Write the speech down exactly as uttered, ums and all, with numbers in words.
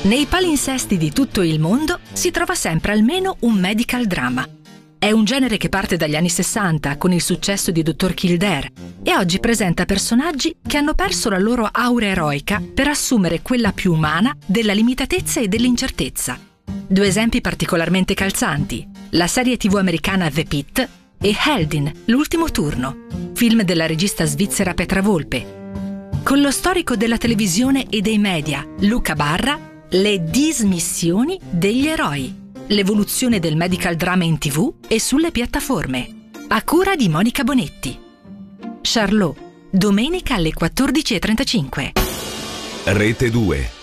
Nei palinsesti di tutto il mondo si trova sempre almeno un medical drama. È un genere che parte dagli anni sessanta con il successo di dottor Kildare e oggi presenta personaggi che hanno perso la loro aura eroica per assumere quella più umana della limitatezza e dell'incertezza. Due esempi particolarmente calzanti: la serie tivù americana The Pitt e Heldin, l'ultimo turno, film della regista svizzera Petra Volpe. Con lo storico della televisione e dei media, Luca Barra, le dismissioni degli eroi. L'evoluzione del medical drama in tivù e sulle piattaforme. A cura di Monica Bonetti. Charlot, domenica alle quattordici e trentacinque. Rete due.